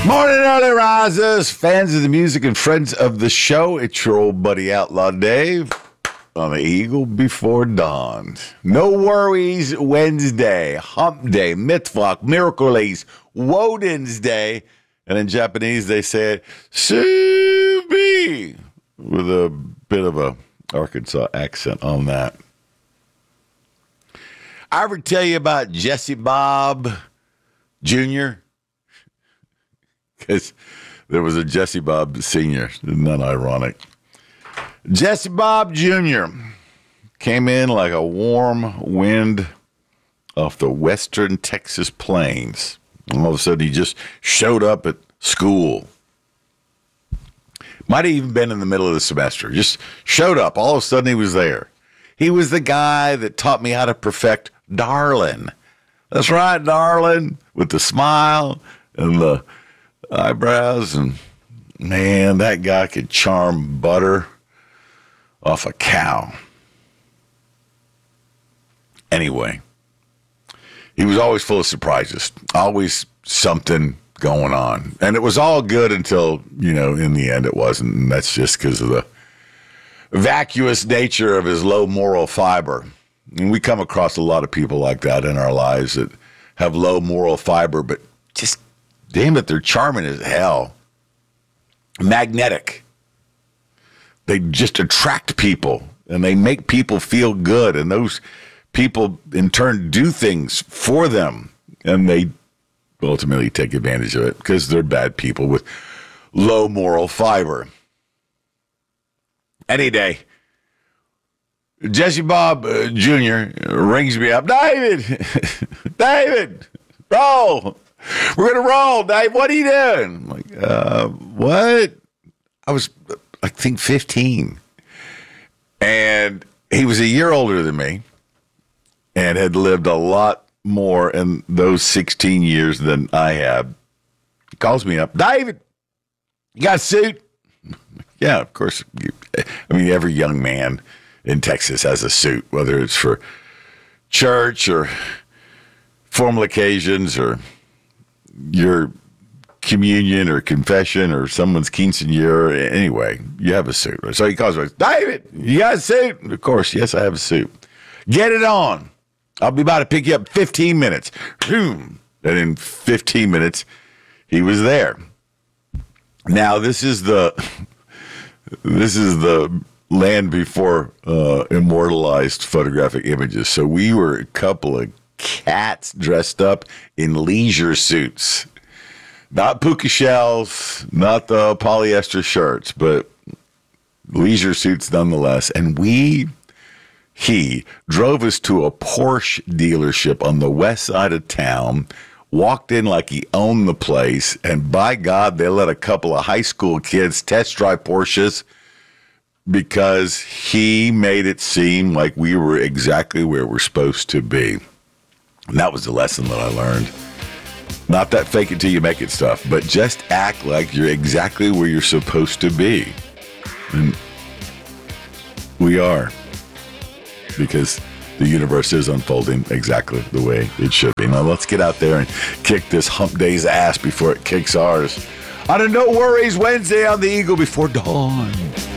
Morning, early risers, fans of the music and friends of the show. It's your old buddy Outlaw Dave on the Eagle Before Dawn. No Worries Wednesday, Hump Day, Mittwoch, Miraculous, Woden's Day, and in Japanese they said Subi with a bit of a Arkansas accent on that. I ever tell you about Jesse Bob Jr.? Because there was a Jesse Bob Sr., isn't that ironic? Jesse Bob Jr. came in like a warm wind off the western Texas plains. And all of a sudden, he just showed up at school. Might have even been in the middle of the semester. Just showed up. All of a sudden, he was there. He was the guy that taught me how to perfect Darlin. That's right, Darlin, with the smile and the eyebrows. And, man, that guy could charm butter off a cow. Anyway, he was always full of surprises, always something going on. And it was all good until, in the end it wasn't. And that's just because of the vacuous nature of his low moral fiber. And we come across a lot of people like that in our lives that have low moral fiber, but just, damn it, they're charming as hell. Magnetic. They just attract people, and they make people feel good, and those people, in turn, do things for them, and they ultimately take advantage of it because they're bad people with low moral fiber. Any day. Jesse Bob Jr. rings me up. David, roll. We're going to roll, Dave. What are you doing? I'm like, what? I was, I think, 15. And he was a year older than me and had lived a lot more in those 16 years than I have. He calls me up. David, you got a suit? Yeah, of course. Every young man in Texas has a suit, whether it's for church or formal occasions or your communion or confession or someone's quinceañera. Anyway, you have a suit. So he calls me, David, you got a suit? Of course, yes, I have a suit. Get it on. I'll be about to pick you up 15 minutes. And in 15 minutes, he was there. Now, this is the land before immortalized photographic images. So we were a couple of cats dressed up in leisure suits. Not puka shells, not the polyester shirts, but leisure suits nonetheless. And he drove us to a Porsche dealership on the west side of town, walked in like he owned the place, and by God, they let a couple of high school kids test drive Porsches because he made it seem like we were exactly where we're supposed to be. And that was the lesson that I learned. Not that fake it till you make it stuff, but just act like you're exactly where you're supposed to be. And we are. Because the universe is unfolding exactly the way it should be. Now let's get out there and kick this hump day's ass before it kicks ours. On a No Worries Wednesday on the Eagle Before Dawn.